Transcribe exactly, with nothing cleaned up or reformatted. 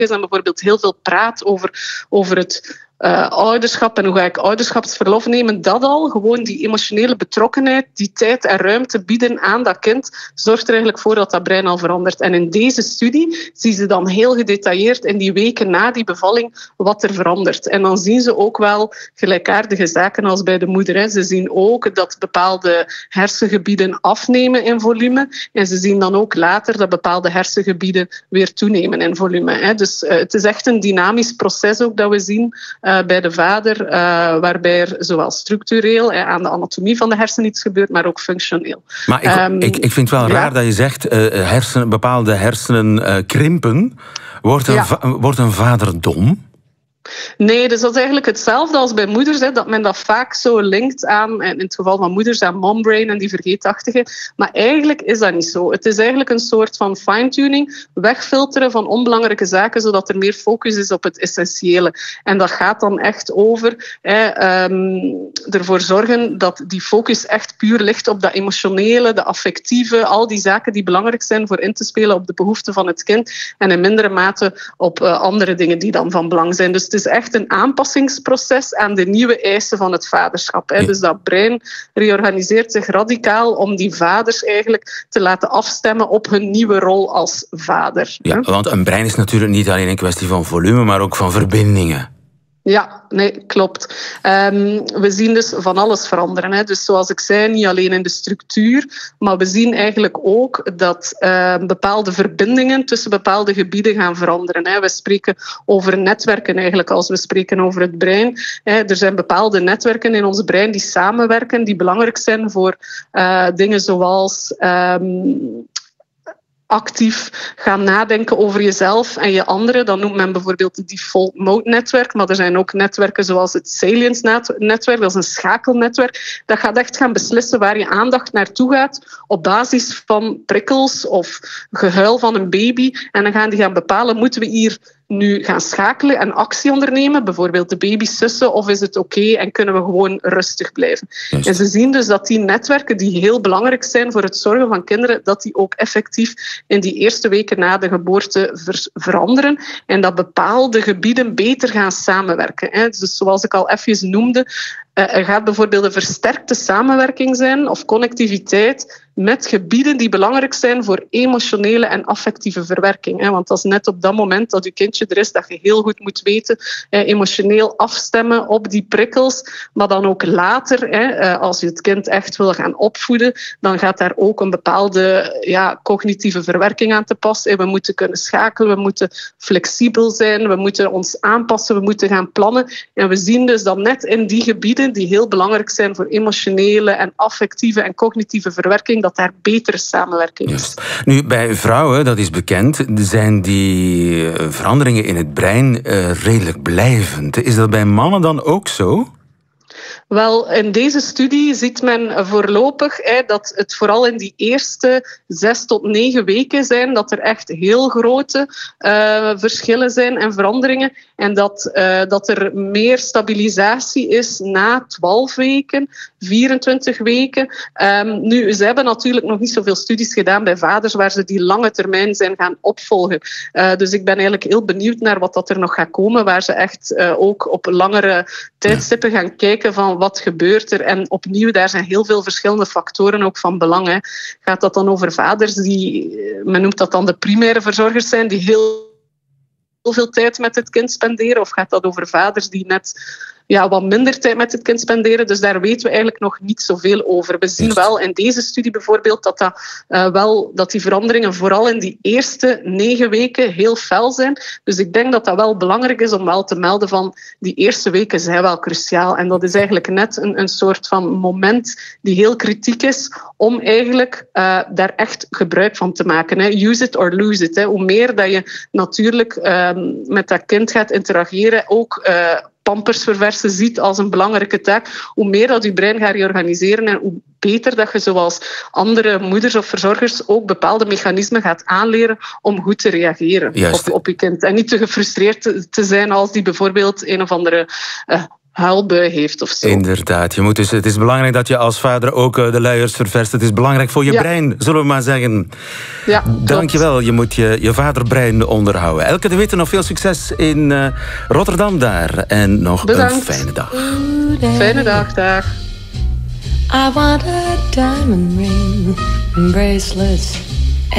is en bijvoorbeeld heel veel praat over, over het Uh, ouderschap en hoe ga ik ouderschapsverlof nemen, dat al, gewoon die emotionele betrokkenheid, die tijd en ruimte bieden aan dat kind, zorgt er eigenlijk voor dat dat brein al verandert. En in deze studie zien ze dan heel gedetailleerd in die weken na die bevalling wat er verandert. En dan zien ze ook wel gelijkaardige zaken als bij de moeder. Hè. Ze zien ook dat bepaalde hersengebieden afnemen in volume en ze zien dan ook later dat bepaalde hersengebieden weer toenemen in volume. Hè. Dus uh, het is echt een dynamisch proces ook dat we zien uh, Uh, bij de vader, uh, waarbij er zowel structureel uh, aan de anatomie van de hersenen iets gebeurt, maar ook functioneel. Maar ik, um, ik, ik vind het wel ja. raar dat je zegt, uh, hersenen, bepaalde hersenen uh, krimpen. Wordt een, ja. va- wordt een vader dom? Nee, dus dat is eigenlijk hetzelfde als bij moeders, hè, dat men dat vaak zo linkt aan, in het geval van moeders, aan mombrain en die vergeetachtige. Maar eigenlijk is dat niet zo. Het is eigenlijk een soort van fine-tuning, wegfilteren van onbelangrijke zaken, zodat er meer focus is op het essentiële. En dat gaat dan echt over hè, um, ervoor zorgen dat die focus echt puur ligt op dat emotionele, de affectieve, al die zaken die belangrijk zijn voor in te spelen op de behoeften van het kind en in mindere mate op uh, andere dingen die dan van belang zijn. Dus het is echt een aanpassingsproces aan de nieuwe eisen van het vaderschap. Hè. Ja. Dus dat brein reorganiseert zich radicaal om die vaders eigenlijk te laten afstemmen op hun nieuwe rol als vader. Ja, hè. Want een brein is natuurlijk niet alleen een kwestie van volume, maar ook van verbindingen. Ja, nee, klopt. Um, we zien dus van alles veranderen. Hè. Dus zoals ik zei, niet alleen in de structuur, maar we zien eigenlijk ook dat uh, bepaalde verbindingen tussen bepaalde gebieden gaan veranderen. Hè. We spreken over netwerken eigenlijk als we spreken over het brein. Hè. Er zijn bepaalde netwerken in ons brein die samenwerken, die belangrijk zijn voor uh, dingen zoals Um, actief gaan nadenken over jezelf en je anderen. Dan noemt men bijvoorbeeld het default mode netwerk, maar er zijn ook netwerken zoals het salience netwerk, dat is een schakelnetwerk. Dat gaat echt gaan beslissen waar je aandacht naartoe gaat op basis van prikkels of gehuil van een baby. En dan gaan die gaan bepalen, moeten we hier nu gaan schakelen en actie ondernemen, bijvoorbeeld de baby sussen, of is het oké okay en kunnen we gewoon rustig blijven? Just. En ze zien dus dat die netwerken die heel belangrijk zijn voor het zorgen van kinderen, dat die ook effectief in die eerste weken na de geboorte ver- veranderen en dat bepaalde gebieden beter gaan samenwerken. Hè. Dus zoals ik al even noemde, Uh, er gaat bijvoorbeeld een versterkte samenwerking zijn of connectiviteit met gebieden die belangrijk zijn voor emotionele en affectieve verwerking. Hè. Want dat is net op dat moment dat je kindje er is, dat je heel goed moet weten, eh, emotioneel afstemmen op die prikkels. Maar dan ook later, hè, als je het kind echt wil gaan opvoeden, dan gaat daar ook een bepaalde ja, cognitieve verwerking aan te passen. We moeten kunnen schakelen, we moeten flexibel zijn, we moeten ons aanpassen, we moeten gaan plannen. En we zien dus dat net in die gebieden die heel belangrijk zijn voor emotionele en affectieve en cognitieve verwerking, dat daar betere samenwerking is. Juist. Nu, bij vrouwen, dat is bekend, zijn die veranderingen in het brein uh, redelijk blijvend. Is dat bij mannen dan ook zo? Wel, in deze studie ziet men voorlopig hè, dat het vooral in die eerste zes tot negen weken zijn dat er echt heel grote uh, verschillen zijn en veranderingen. En dat, uh, dat er meer stabilisatie is na twaalf weken, vierentwintig weken. Um, nu, ze hebben natuurlijk nog niet zoveel studies gedaan bij vaders waar ze die lange termijn zijn gaan opvolgen. Uh, dus ik ben eigenlijk heel benieuwd naar wat dat er nog gaat komen, waar ze echt uh, ook op langere tijdstippen gaan kijken van wat gebeurt er. En opnieuw, daar zijn heel veel verschillende factoren ook van belang. Hè. Gaat dat dan over vaders die, men noemt dat dan de primaire verzorgers zijn, die heel veel tijd met het kind spenderen? Of gaat dat over vaders die net ja, wat minder tijd met het kind spenderen? Dus daar weten we eigenlijk nog niet zoveel over. We zien wel in deze studie bijvoorbeeld dat, dat, uh, wel, dat die veranderingen vooral in die eerste negen weken heel fel zijn. Dus ik denk dat dat wel belangrijk is om wel te melden van die eerste weken zijn wel cruciaal. En dat is eigenlijk net een, een soort van moment die heel kritiek is om eigenlijk uh, daar echt gebruik van te maken. Hè. Use it or lose it. Hè. Hoe meer dat je natuurlijk uh, met dat kind gaat interageren, ook Uh, pampers verversen ziet als een belangrijke taak, hoe meer dat je brein gaat reorganiseren en hoe beter dat je zoals andere moeders of verzorgers ook bepaalde mechanismen gaat aanleren om goed te reageren op, op je kind. En niet te gefrustreerd te, te zijn als die bijvoorbeeld een of andere uh, huilbui heeft of zo. Inderdaad. Je moet dus, het is belangrijk dat je als vader ook de luiers ververst. Het is belangrijk voor je ja. brein, zullen we maar zeggen. Ja, dankjewel. Je moet je, je vaderbrein onderhouden. Elke de Witte, nog veel succes in uh, Rotterdam daar. En nog Bedankt. Een fijne dag. Fijne dag, dag. I want a diamond ring and bracelets